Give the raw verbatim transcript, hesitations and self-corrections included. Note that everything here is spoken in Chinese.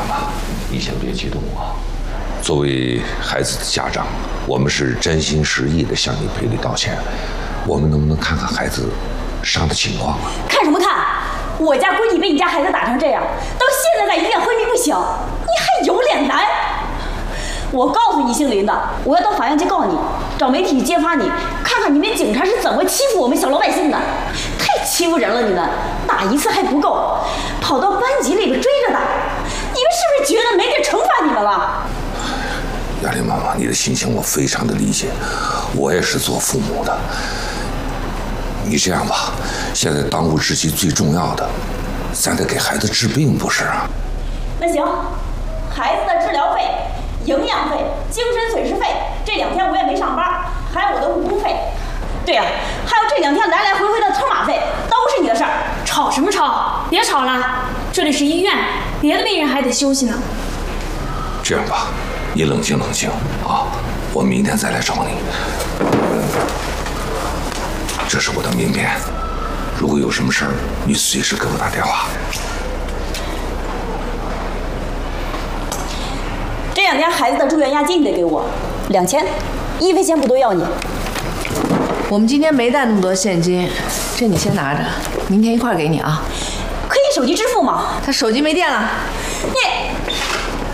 妈，你先别激动啊。作为孩子的家长，我们是真心实意的向你赔礼道歉。我们能不能看看孩子伤的情况啊？ 看什么看？我家闺女被你家孩子打成这样，到现在在医院昏迷不醒，你还有脸来？我告诉你，姓林的，我要到法院去告你，找媒体揭发你，看看你们警察是怎么欺负我们小老百姓的，太欺负人了！你们打一次还不够，跑到班级里边追着打，你们是不是觉得没地惩罚你们了？ 雅玲妈妈，你的心情我非常的理解，我也是做父母的。你这样吧，现在当务之急最重要的，咱得给孩子治病，不是啊？ 那行，孩子的治疗费、营养费、精神损失费，这两天我也没上班，还有我的误工费。对呀、啊，还有这两天来来回回的车马费，都是你的事儿。 吵什么吵？别吵了，这里是医院，别的病人还得休息呢。 这样吧，你冷静冷静啊，我明天再来找你。这是我的名片，如果有什么事儿，你随时给我打电话。 这两天孩子的住院押金你得给我两千，一分钱不多要你。 我们今天没带那么多现金，这你先拿着，明天一块儿给你啊。 可以手机支付吗？ 他手机没电了。 你。